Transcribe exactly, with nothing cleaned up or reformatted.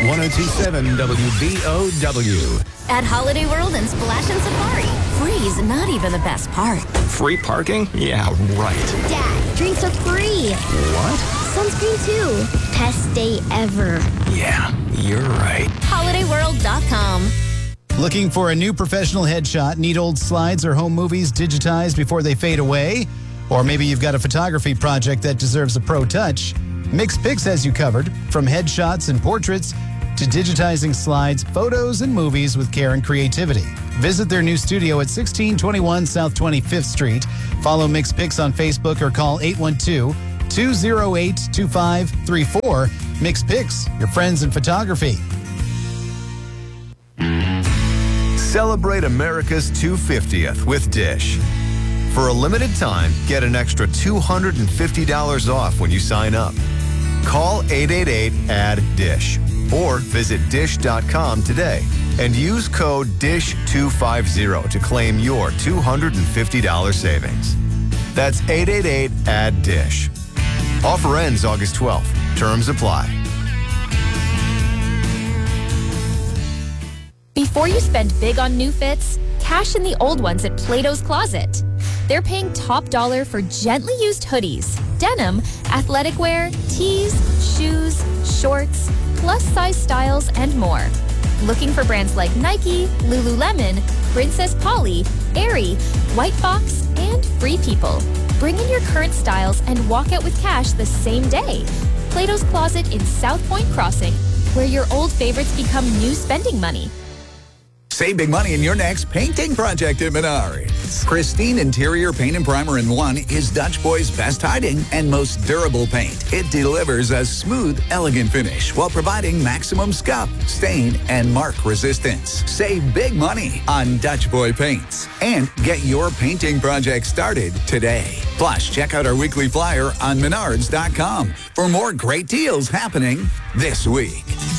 one oh two point seven W B O W. At Holiday World and Splash and Safari, free's not even the best part. Free parking? Yeah, right. Dad, drinks are free. What? Sunscreen too. Best day ever. Yeah, you're right. holiday world dot com. Looking for a new professional headshot? Need old slides or home movies digitized before they fade away? Or maybe you've got a photography project that deserves a pro touch? MixPix has you covered, from headshots and portraits to digitizing slides, photos, and movies with care and creativity. Visit their new studio at sixteen twenty-one South twenty-fifth Street. Follow MixPix on Facebook or call eight one two, two oh eight, two five three four. MixPix, your friends in photography. Celebrate America's two hundred fiftieth with Dish. For a limited time, get an extra two hundred fifty dollars off when you sign up. Call eight eight eight, A D D, D I S H or visit dish dot com today and use code D I S H two fifty to claim your two hundred fifty dollars savings. That's eight eight eight, A D D, D I S H. Offer ends August twelfth. Terms apply. Before you spend big on new fits, cash in the old ones at Plato's Closet. They're paying top dollar for gently used hoodies, denim, athletic wear, tees, shoes, shorts, plus-size styles, and more. Looking for brands like Nike, Lululemon, Princess Polly, Aerie, White Fox, and Free People. Bring in your current styles and walk out with cash the same day. Plato's Closet in South Point Crossing, where your old favorites become new spending money. Save big money in your next painting project at Menards. Pristine Interior Paint and Primer in one is Dutch Boy's best hiding and most durable paint. It delivers a smooth, elegant finish while providing maximum scuff, stain, and mark resistance. Save big money on Dutch Boy paints and get your painting project started today. Plus, check out our weekly flyer on menards dot com for more great deals happening this week.